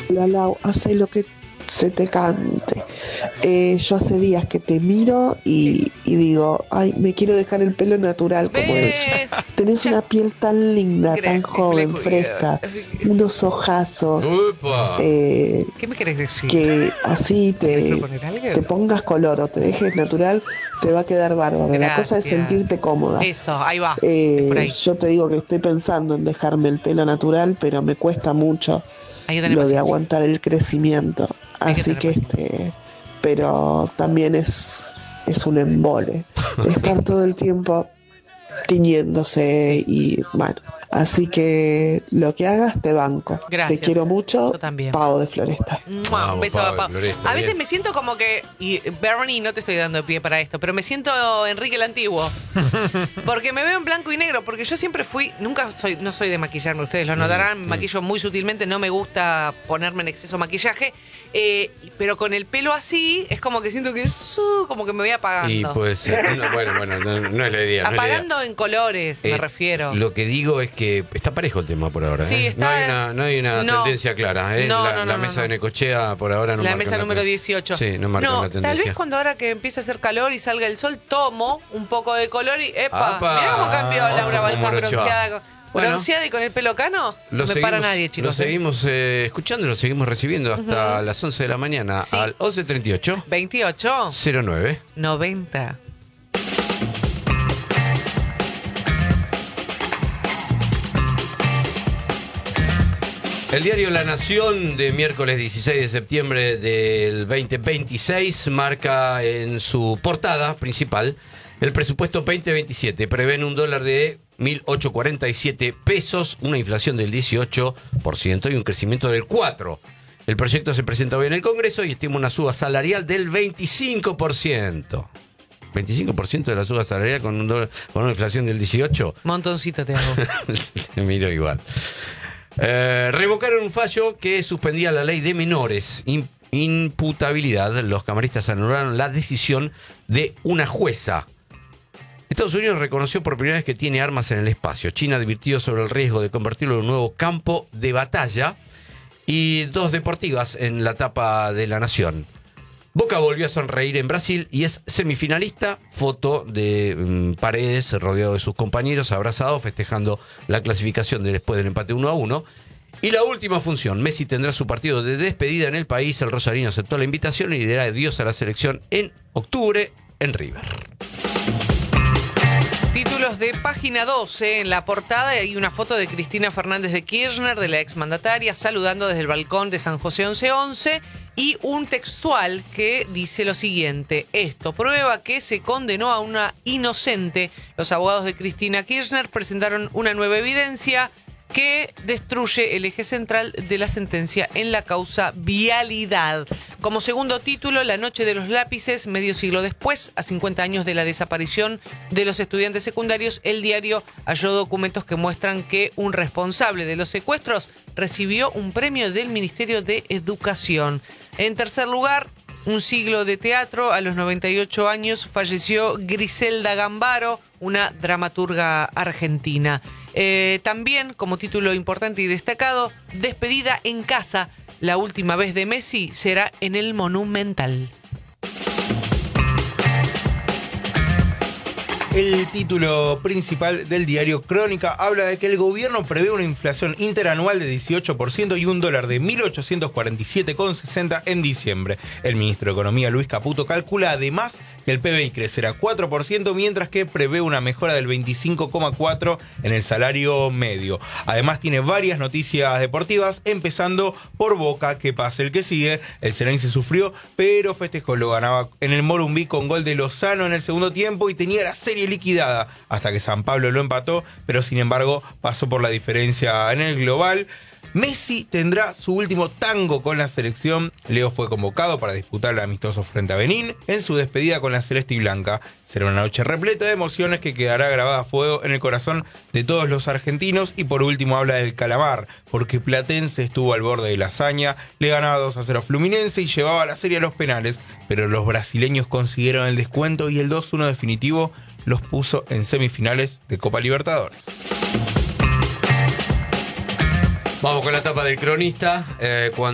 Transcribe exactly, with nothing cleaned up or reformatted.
La Lau, hace lo que se te cante. Eh, yo hace días que te miro y, y digo, ay, me quiero dejar el pelo natural como ella. ¿Ves? Tenés Ya. una piel tan linda, tan Gracias, joven, me la fresca, cuido. unos ojazos, ¡Upa! eh, ¿Qué me querés decir? que así ¿Querés te, proponer algo? te pongas color o te dejes natural, te va a quedar bárbaro. La cosa es Gracias. sentirte cómoda. Eso, ahí va. Eh, Es por ahí. yo te digo que estoy pensando en dejarme el pelo natural, pero me cuesta mucho Hay que tener lo de paciencia. aguantar el crecimiento. Hay que Así tener que, este, pero también es, es un embole. Estar todo el tiempo tiñéndose Sí. y bueno. Así que lo que hagas te banco. Gracias. Te quiero mucho. Yo también. Pau de Floresta. ¡Mua! Vamos, Un beso Pau a de Pau. Floresta, A veces bien. me siento como que, y Bernie, no te estoy dando pie para esto, pero me siento Enrique el Antiguo. Porque me veo en blanco y negro, porque yo siempre fui, nunca soy, no soy de maquillarme, ustedes lo notarán, me maquillo muy sutilmente, no me gusta ponerme en exceso maquillaje, eh, pero con el pelo así, es como que siento que su, como que me voy apagando. Y pues, eh, no, bueno, bueno, no, no es la idea. no es la idea. Apagando en colores, me Eh, refiero. Lo que digo es que está parejo el tema por ahora. Sí, ¿eh? está- No hay una, no hay una no. tendencia clara. ¿eh? No, la no, no, la no, mesa no. de Necochea por ahora no La marca mesa una número ten- dieciocho. Sí, no marca una tendencia. Tal vez cuando ahora que empiece a hacer calor y salga el sol, tomo un poco de color y ¡epa! ¡Apa! Mirá cómo cambió Laura Cómo Balcón morochó. bronceada. con- Bueno. bronceada y con el pelo cano. Lo No me seguimos, para nadie, chicos. Lo ¿eh? seguimos eh, escuchando y lo seguimos recibiendo hasta las once de la mañana Sí. al once treinta y ocho veintiocho, cero nueve. noventa. El diario La Nación de miércoles dieciséis de septiembre del veinte veintiséis marca en su portada principal el presupuesto veinte veintisiete. Prevén un dólar de mil ochocientos cuarenta y siete pesos, una inflación del dieciocho por ciento y un crecimiento del cuatro por ciento. El proyecto se presenta hoy en el Congreso y estima una suba salarial del veinticinco por ciento. veinticinco por ciento de la suba salarial con, un dólar, con una inflación del dieciocho. Montoncito te hago. Te miro igual. Eh, revocaron un fallo que suspendía la ley de menores. In- imputabilidad. Los camaristas anularon la decisión de una jueza. Estados Unidos reconoció por primera vez que tiene armas en el espacio. China advirtió sobre el riesgo de convertirlo en un nuevo campo de batalla. Y dos deportivas en la tapa de La Nación. Boca volvió a sonreír en Brasil y es semifinalista. Foto de um, Paredes rodeado de sus compañeros, abrazado, festejando la clasificación de después del empate uno a uno. Y la última función, Messi tendrá su partido de despedida en el país. El rosarino aceptó la invitación y le dirá adiós a la selección en octubre en River. Títulos de página doce. En la portada hay una foto de Cristina Fernández de Kirchner, de la exmandataria, saludando desde el balcón de San José once once. Y un textual que dice lo siguiente: esto prueba que se condenó a una inocente. Los abogados de Cristina Kirchner presentaron una nueva evidencia que destruye el eje central de la sentencia en la causa vialidad. Como segundo título, La noche de los lápices, medio siglo después, a cincuenta años de la desaparición de los estudiantes secundarios, el diario halló documentos que muestran que un responsable de los secuestros recibió un premio del Ministerio de Educación. En tercer lugar, un siglo de teatro. A los noventa y ocho años falleció Griselda Gambaro, una dramaturga argentina. Eh, también, como título importante y destacado, Despedida en casa. La última vez de Messi será en el Monumental. El título principal del diario Crónica habla de que el gobierno prevé una inflación interanual de dieciocho por ciento y un dólar de mil ochocientos cuarenta y siete con sesenta en diciembre. El ministro de Economía, Luis Caputo, calcula además que el P B I crecerá cuatro por ciento, mientras que prevé una mejora del veinticinco coma cuatro por ciento en el salario medio. Además tiene varias noticias deportivas, empezando por Boca, que pase el que sigue. El Ceneice sufrió, pero festejó, lo ganaba en el Morumbí con gol de Lozano en el segundo tiempo y tenía la serie liquidada hasta que San Pablo lo empató, pero sin embargo pasó por la diferencia en el global. Messi tendrá su último tango con la selección. Leo fue convocado para disputar el amistoso frente a Benín en su despedida con la celeste y blanca. Será una noche repleta de emociones que quedará grabada a fuego en el corazón de todos los argentinos. Y por último habla del calamar, porque Platense estuvo al borde de la hazaña, le ganaba dos a cero a Fluminense y llevaba la serie a los penales, pero los brasileños consiguieron el descuento y el dos uno definitivo los puso en semifinales de Copa Libertadores. Vamos con la tapa del cronista. Eh, cuando